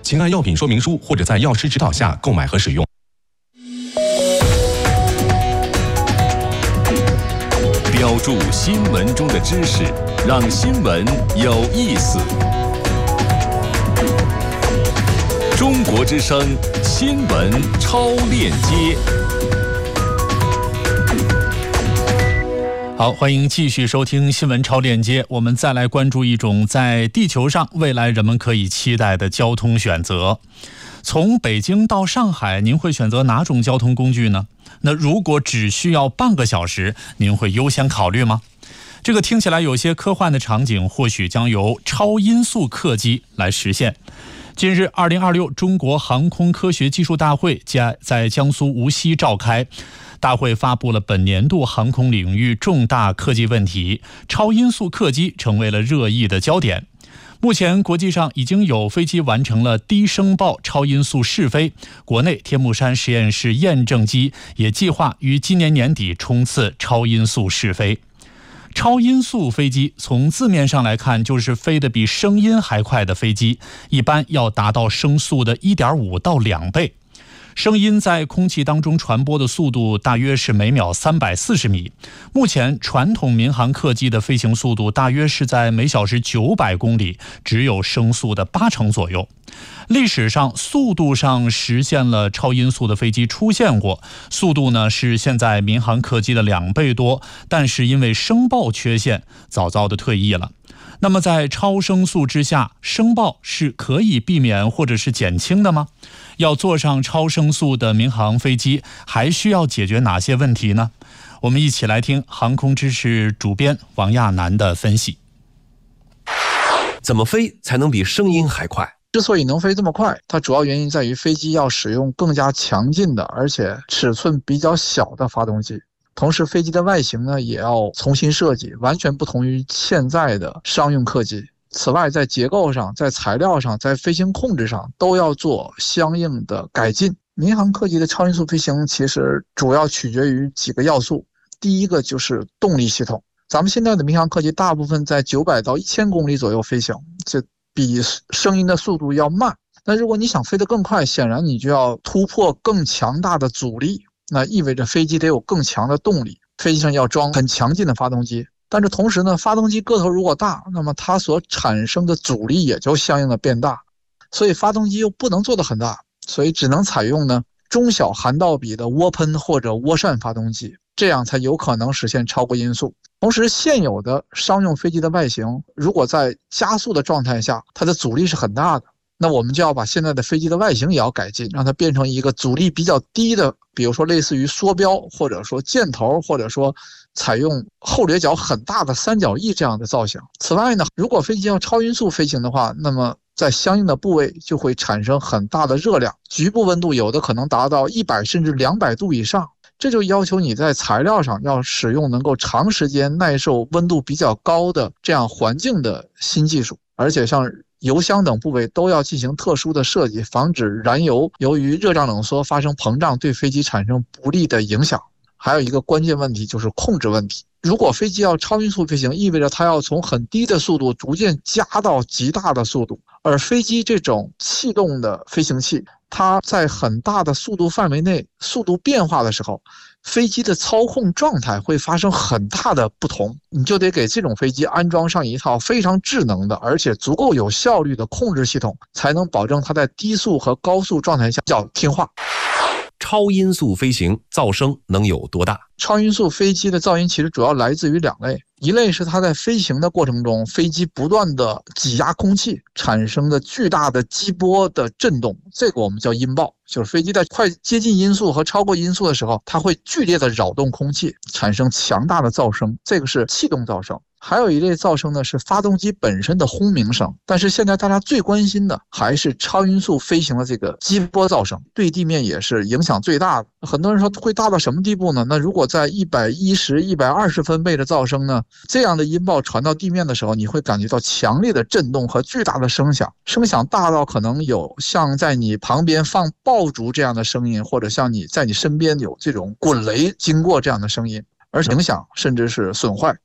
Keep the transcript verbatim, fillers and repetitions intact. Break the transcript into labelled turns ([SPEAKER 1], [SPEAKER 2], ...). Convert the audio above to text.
[SPEAKER 1] 请按药品说明书或者在药师指导下购买和使用。
[SPEAKER 2] 标注新闻中的知识，让新闻有意思。中国之声新闻超链接。
[SPEAKER 3] 好，欢迎继续收听新闻超链接。我们再来关注一种在地球上未来人们可以期待的交通选择。从北京到上海，您会选择哪种交通工具呢？那如果只需要半个小时，您会优先考虑吗？这个听起来有些科幻的场景，或许将由超音速客机来实现。近日，二零二六中国航空科学技术大会在江苏无锡召开。大会发布了本年度航空领域重大科技问题，超音速客机成为了热议的焦点。目前国际上已经有飞机完成了低声爆超音速试飞，国内天目山实验室验证机也计划于今年年底冲刺超音速试飞。超音速飞机从字面上来看，就是飞得比声音还快的飞机，一般要达到声速的 一点五到两倍。声音在空气当中传播的速度大约是每秒三百四十米。目前传统民航客机的飞行速度大约是在每小时九百公里，只有声速的八成左右。历史上速度上实现了超音速的飞机出现过，速度呢是现在民航客机的两倍多，但是因为声爆缺陷，早早的退役了。那么在超声速之下，声爆是可以避免或者是减轻的吗？要坐上超声速的民航飞机，还需要解决哪些问题呢？我们一起来听航空知识主编王亚楠的分析。
[SPEAKER 4] 怎么飞才能比声音还快？
[SPEAKER 5] 之所以能飞这么快，它主要原因在于飞机要使用更加强劲的，而且尺寸比较小的发动机。同时飞机的外形呢也要重新设计，完全不同于现在的商用客机。此外，在结构上、在材料上、在飞行控制上都要做相应的改进。民航客机的超音速飞行其实主要取决于几个要素。第一个就是动力系统，咱们现在的民航客机大部分在九百到一千公里左右飞行，这比声音的速度要慢。那如果你想飞得更快，显然你就要突破更强大的阻力，那意味着飞机得有更强的动力，飞机上要装很强劲的发动机。但是同时呢，发动机个头如果大，那么它所产生的阻力也就相应的变大，所以发动机又不能做得很大，所以只能采用呢中小涵道比的涡喷或者涡扇发动机，这样才有可能实现超过音速。同时，现有的商用飞机的外形，如果在加速的状态下，它的阻力是很大的，那我们就要把现在的飞机的外形也要改进，让它变成一个阻力比较低的，比如说类似于缩标，或者说箭头，或者说采用后掠角很大的三角翼这样的造型。此外呢，如果飞机要超音速飞行的话，那么在相应的部位就会产生很大的热量，局部温度有的可能达到一百甚至两百度以上。这就要求你在材料上要使用能够长时间耐受温度比较高的这样环境的新技术，而且像油箱等部位都要进行特殊的设计，防止燃油由于热胀冷缩发生膨胀，对飞机产生不利的影响。还有一个关键问题就是控制问题。如果飞机要超音速飞行，意味着它要从很低的速度逐渐加到极大的速度，而飞机这种气动的飞行器，它在很大的速度范围内速度变化的时候，飞机的操控状态会发生很大的不同，你就得给这种飞机安装上一套非常智能的而且足够有效率的控制系统，才能保证它在低速和高速状态下比较听话。
[SPEAKER 4] 超音速飞行噪声能有多大？
[SPEAKER 5] 超音速飞机的噪音其实主要来自于两类，一类是它在飞行的过程中，飞机不断的挤压空气产生的巨大的激波的震动，这个我们叫音爆，就是飞机在快接近音速和超过音速的时候，它会剧烈的扰动空气，产生强大的噪声，这个是气动噪声。还有一类噪声呢是发动机本身的轰鸣声，但是现在大家最关心的还是超音速飞行的这个激波噪声，对地面也是影响最大的。很多人说会大到什么地步呢？那如果在一百一十、一百二十分贝的噪声呢，这样的音爆传到地面的时候，你会感觉到强烈的震动和巨大的声响，声响大到可能有像在你旁边放爆竹这样的声音，或者像你在你身边有这种滚雷经过这样的声音，而且影响甚至是损坏。